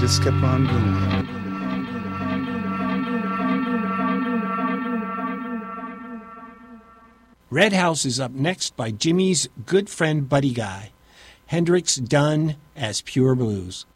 just kept on going. Red House is up next by Jimmy's good friend Buddy Guy. Hendrix Dunn as Pure Blues.